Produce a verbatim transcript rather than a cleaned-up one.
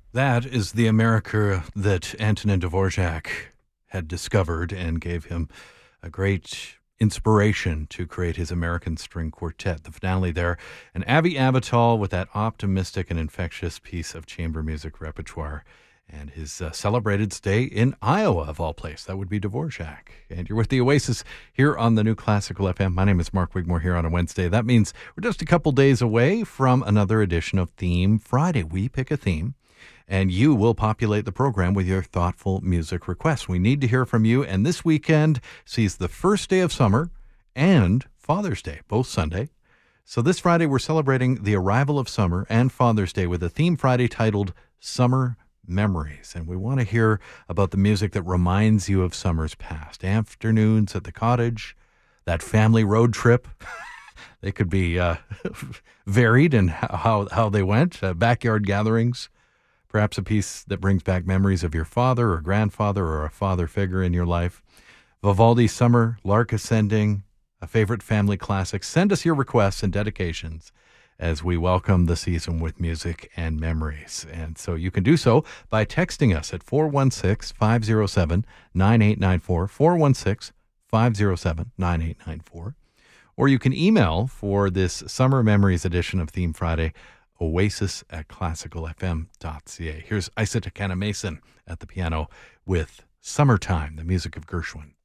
That is the America that Antonin Dvorak had discovered and gave him a great inspiration to create his American String Quartet. The finale there, and Avi Avital with that optimistic and infectious piece of chamber music repertoire and his uh, celebrated stay in Iowa, of all places. That would be Dvorak. And you're with the Oasis here on the New Classical F M. My name is Mark Wigmore here on a Wednesday. That means we're just a couple days away from another edition of Theme Friday. We pick a theme, and you will populate the program with your thoughtful music requests. We need to hear from you, and this weekend sees the first day of summer and Father's Day, both Sunday. So this Friday, we're celebrating the arrival of summer and Father's Day with a Theme Friday titled Summer Memories. And we want to hear about the music that reminds you of summers past. Afternoons at the cottage, that family road trip. They could be uh, varied in how, how they went, uh, backyard gatherings. Perhaps a piece that brings back memories of your father or grandfather or a father figure in your life. Vivaldi's Summer, Lark Ascending, a favorite family classic. Send us your requests and dedications as we welcome the season with music and memories. And so you can do so by texting us at four one six, five zero seven, nine eight nine four, four one six, five zero seven, nine eight nine four. Or you can email for this Summer Memories edition of Theme Friday, oasis at classical f m dot c a. Here's Isata Kana Mason at the piano with Summertime, the music of Gershwin.